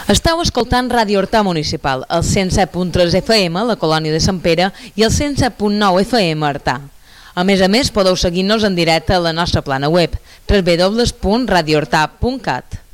Estau escoltant Ràdio Horta Municipal, el 107.3 FM, la colònia de Sant Pere, i el 107.9 FM, Artà. A més, podeu seguir-nos en directe a la nostra plana web, www.radiohorta.cat.